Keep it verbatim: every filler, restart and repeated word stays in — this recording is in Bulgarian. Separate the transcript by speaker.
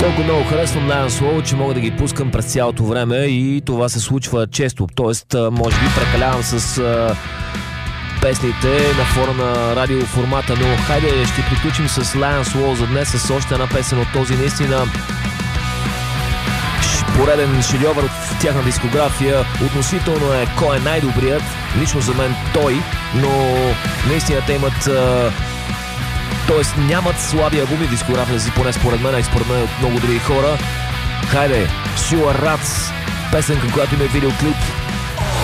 Speaker 1: Толкова много харесвам Lion Swallow, че мога да ги пускам през цялото време и това се случва често. Тоест, може би прекалявам с а, песните на фона на радиоформата, но хайде ще приключим с Lion Swallow за днес с още една песен от този наистина пореден шедьовър от тяхна дискография. Относително е кой е най-добрият. Лично за мен той, но наистина те имат а, Тоест нямат слаби албуми в дискографията си, поне според мен и според мен от много други хора. Хайде, Sure Rats, песенка, която има видеоклип.